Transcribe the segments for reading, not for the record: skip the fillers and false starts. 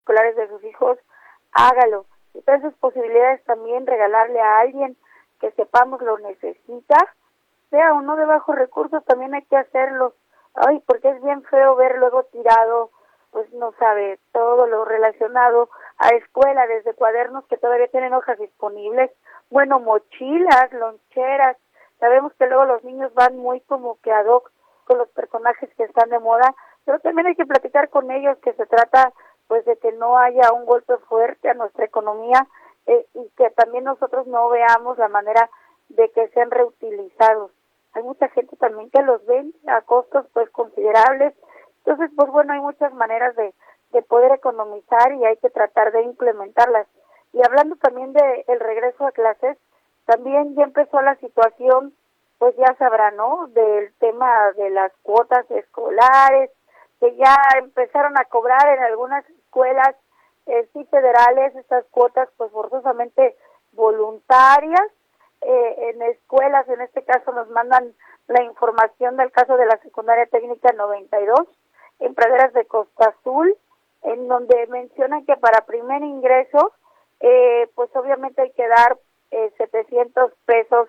escolares de sus hijos, hágalo. Y todas esas posibilidades también, regalarle a alguien que sepamos lo necesita, sea o no de bajos recursos, también hay que hacerlo. Ay, porque es bien feo ver luego tirado, pues no sabe, todo lo relacionado a escuela, desde cuadernos que todavía tienen hojas disponibles, bueno, mochilas, loncheras. Sabemos que luego los niños van muy como que ad hoc con los personajes que están de moda, pero también hay que platicar con ellos que se trata pues de que no haya un golpe fuerte a nuestra economía, y que también nosotros no veamos la manera de que sean reutilizados. Hay mucha gente también que los vende a costos pues considerables. Entonces, pues bueno, hay muchas maneras de poder economizar y hay que tratar de implementarlas. Y hablando también de el regreso a clases, también ya empezó la situación, pues ya sabrá, ¿no?, del tema de las cuotas escolares, que ya empezaron a cobrar en algunas escuelas, sí federales, estas cuotas pues forzosamente voluntarias. En escuelas, en este caso nos mandan la información del caso de la secundaria técnica 92, en praderas de Costa Azul, en donde mencionan que para primer ingreso, pues obviamente hay que dar 700 pesos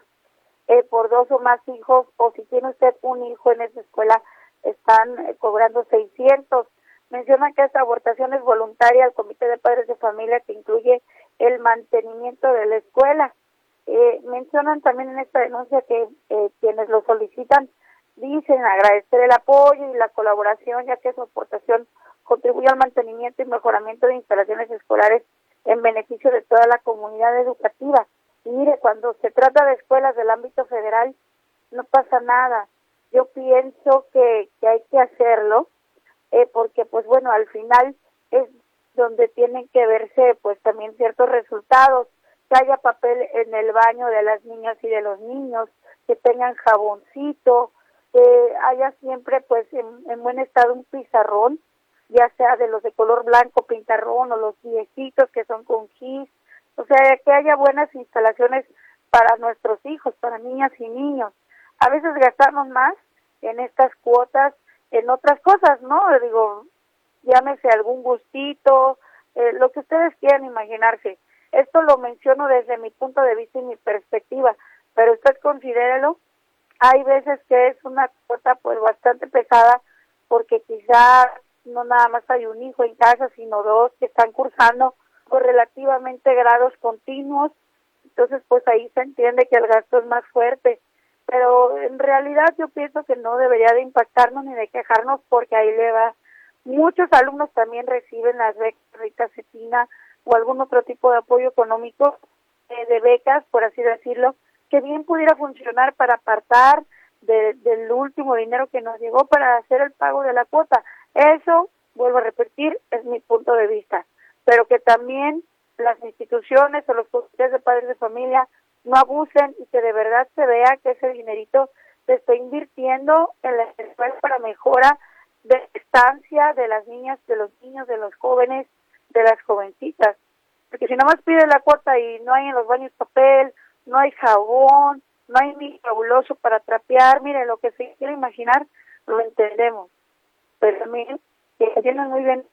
por 2 o más hijos, o si tiene usted un hijo en esa escuela, están cobrando 600. Mencionan que esta aportación es voluntaria al Comité de Padres de Familia, que incluye el mantenimiento de la escuela. Mencionan también en esta denuncia que quienes lo solicitan dicen agradecer el apoyo y la colaboración, ya que su aportación contribuye al mantenimiento y mejoramiento de instalaciones escolares en beneficio de toda la comunidad educativa. Y mire, cuando se trata de escuelas del ámbito federal, no pasa nada. Yo pienso que hay que hacerlo, porque pues bueno, al final es donde tienen que verse pues también ciertos resultados, que haya papel en el baño de las niñas y de los niños, que tengan jaboncito, que haya siempre pues en buen estado un pizarrón, ya sea de los de color blanco, pintarrón, o los viejitos que son con gis, o sea, que haya buenas instalaciones para nuestros hijos, para niñas y niños. A veces gastamos más en estas cuotas, en otras cosas, ¿no? Digo, llámese algún gustito, lo que ustedes quieran imaginarse. Esto lo menciono desde mi punto de vista y mi perspectiva, pero usted considérelo. Hay veces que es una cuota pues bastante pesada, porque quizá no nada más hay un hijo en casa, sino 2 que están cursando pues relativamente grados continuos. Entonces pues ahí se entiende que el gasto es más fuerte, pero en realidad yo pienso que no debería de impactarnos ni de quejarnos, porque ahí le va. Muchos alumnos también reciben las becas Rita Cetina o algún otro tipo de apoyo económico, de becas, por así decirlo, que bien pudiera funcionar para apartar del último dinero que nos llegó para hacer el pago de la cuota. Eso, vuelvo a repetir, es mi punto de vista, pero que también las instituciones o los comités de padres de familia no abusen y que de verdad se vea que ese dinerito se está invirtiendo en la escuela para mejora de estancia de las niñas, de los niños, de los jóvenes, de las jovencitas. Porque si nomás pide la cuota y no hay en los baños papel, no hay jabón, no hay ni fabuloso para trapear, mire, lo que se quiere imaginar, lo entendemos. Pero también, que tienen muy bien,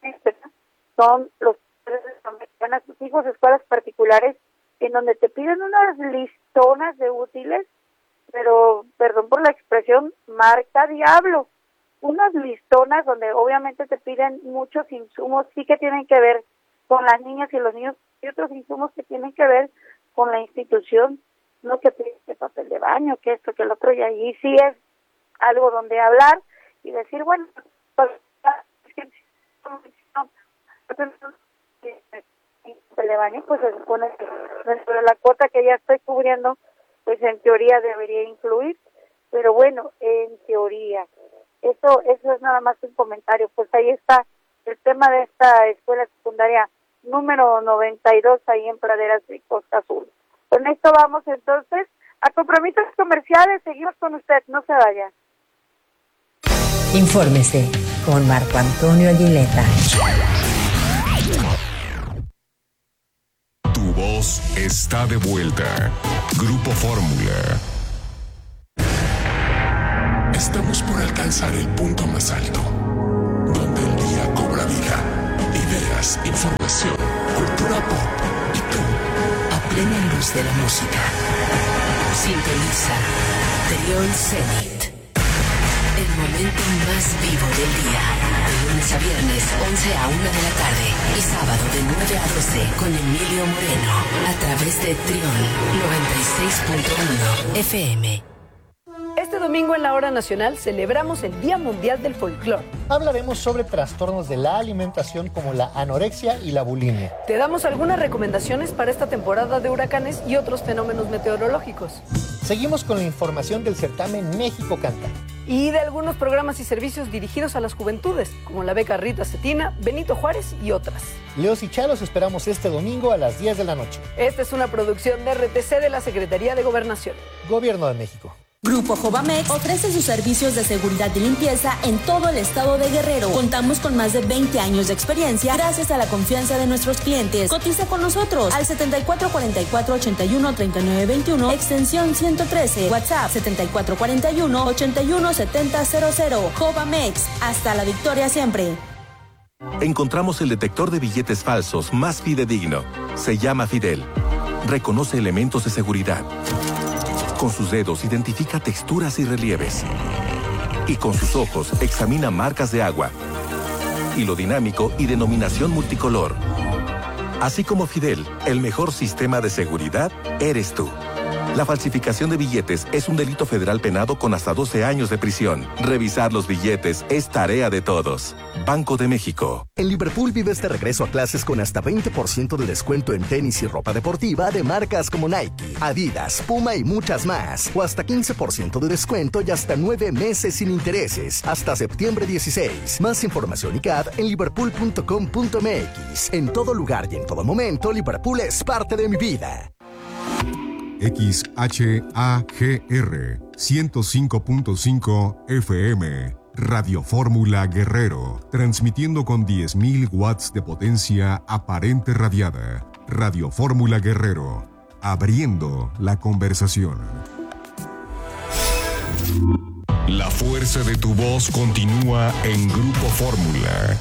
son los padres de familia que van a sus hijos a escuelas particulares, en donde te piden unas listonas de útiles, pero, perdón por la expresión, marca diablo. Unas listonas donde obviamente te piden muchos insumos, sí que tienen que ver con las niñas y los niños, y otros insumos que tienen que ver con la institución, no que piden papel de baño, que esto, que el otro, y ahí sí es algo donde hablar y decir, bueno, pues, papel de baño, pues se supone que dentro de la cuota que ya estoy cubriendo, pues en teoría debería incluir, pero bueno, en teoría. Eso es nada más un comentario. Pues ahí está el tema de esta escuela secundaria número 92 ahí en Praderas de Costa Azul. Con esto vamos entonces a compromisos comerciales. Seguimos con usted, no se vaya. Infórmese con Marco Antonio Aguilera. Tu voz está de vuelta. Grupo Fórmula. Estamos por alcanzar el punto más alto, donde el día cobra vida, idea noticias, información, cultura pop y tú, a plena luz de la música. Sintoniza Trión Zenit. El momento más vivo del día. De lunes a viernes, 11 a 1 de la tarde. Y sábado de 9 a 12 con Emilio Moreno. A través de Trión 96.1 FM. Este domingo en la Hora Nacional celebramos el Día Mundial del Folclor. Hablaremos sobre trastornos de la alimentación como la anorexia y la bulimia. Te damos algunas recomendaciones para esta temporada de huracanes y otros fenómenos meteorológicos. Seguimos con la información del certamen México Canta. Y de algunos programas y servicios dirigidos a las juventudes, como la beca Rita Cetina, Benito Juárez y otras. Leos y Chalos esperamos este domingo a las 10 de la noche. Esta es una producción de RTC de la Secretaría de Gobernación. Gobierno de México. Grupo Jovamex ofrece sus servicios de seguridad y limpieza en todo el estado de Guerrero. Contamos con más de 20 años de experiencia gracias a la confianza de nuestros clientes. Cotiza con nosotros al 7444-813921, extensión 113, WhatsApp 7441-817000. Jovamex, hasta la victoria siempre. Encontramos el detector de billetes falsos más fidedigno. Se llama Fidel. Reconoce elementos de seguridad. Con sus dedos identifica texturas y relieves. Y con sus ojos examina marcas de agua, hilo dinámico y denominación multicolor. Así como Fidel, el mejor sistema de seguridad eres tú. La falsificación de billetes es un delito federal penado con hasta 12 años de prisión. Revisar los billetes es tarea de todos. Banco de México. En Liverpool vives de regreso a clases con hasta 20% de descuento en tenis y ropa deportiva de marcas como Nike, Adidas, Puma y muchas más. O hasta 15% de descuento y hasta 9 meses sin intereses. Hasta septiembre 16. Más información y CAD en liverpool.com.mx. En todo lugar y en todo momento, Liverpool es parte de mi vida. XHAGR 105.5 FM, Radio Fórmula Guerrero, transmitiendo con 10.000 watts de potencia aparente radiada. Radio Fórmula Guerrero, abriendo la conversación. La fuerza de tu voz continúa en Grupo Fórmula.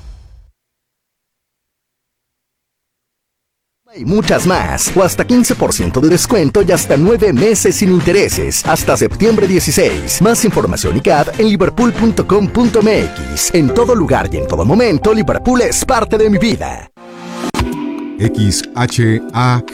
Y muchas más, o hasta 15% de descuento y hasta 9 meses sin intereses, hasta septiembre 16. Más información y CAD en liverpool.com.mx. En todo lugar y en todo momento, Liverpool es parte de mi vida. XHAGR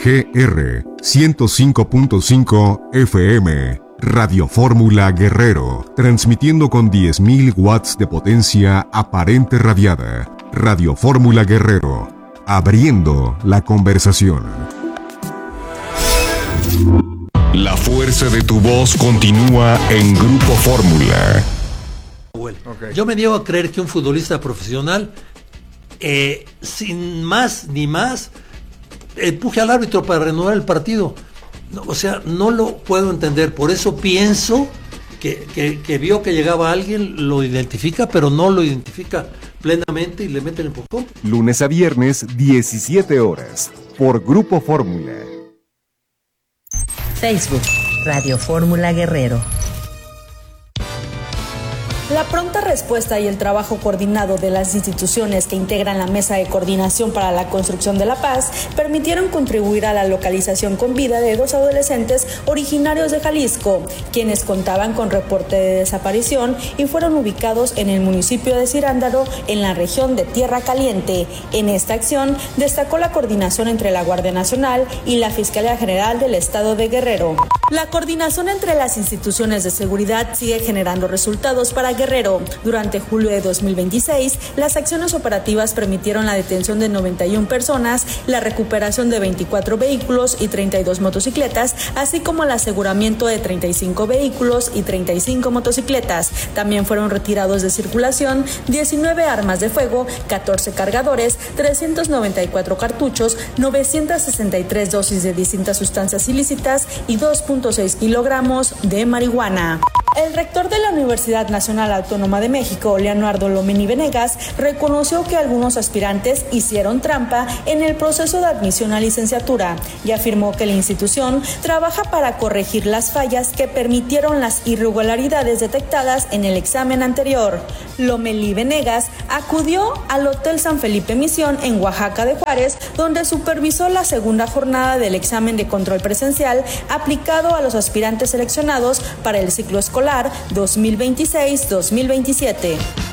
105.5 FM, Radio Fórmula Guerrero, transmitiendo con 10.000 watts de potencia aparente radiada. Radio Fórmula Guerrero, abriendo la conversación. La fuerza de tu voz continúa en Grupo Fórmula. Okay. Yo me niego a creer que un futbolista profesional, sin más ni más, empuje al árbitro para reanudar el partido. No, o sea, no lo puedo entender. Por eso pienso que vio que llegaba alguien, lo identifica, pero no lo identifica plenamente y le mete el empujón. Lunes a viernes, 17 horas, por Grupo Fórmula. Facebook, Radio Fórmula Guerrero. La pronta respuesta y el trabajo coordinado de las instituciones que integran la Mesa de Coordinación para la Construcción de la Paz permitieron contribuir a la localización con vida de 2 adolescentes originarios de Jalisco, quienes contaban con reporte de desaparición y fueron ubicados en el municipio de Cirándaro, en la región de Tierra Caliente. En esta acción destacó la coordinación entre la Guardia Nacional y la Fiscalía General del Estado de Guerrero. La coordinación entre las instituciones de seguridad sigue generando resultados para Guerrero. Durante julio de 2026, las acciones operativas permitieron la detención de 91 personas, la recuperación de 24 vehículos y 32 motocicletas, así como el aseguramiento de 35 vehículos y 35 motocicletas. También fueron retirados de circulación 19 armas de fuego, 14 cargadores, 394 cartuchos, 963 dosis de distintas sustancias ilícitas y 2.6 kilogramos de marihuana. El rector de la Universidad Nacional Autónoma de México, Leonardo Lomelí Venegas, reconoció que algunos aspirantes hicieron trampa en el proceso de admisión a licenciatura y afirmó que la institución trabaja para corregir las fallas que permitieron las irregularidades detectadas en el examen anterior. Lomelí Venegas acudió al Hotel San Felipe Misión en Oaxaca de Juárez, donde supervisó la segunda jornada del examen de control presencial aplicado a los aspirantes seleccionados para el ciclo escolar 2026-2027.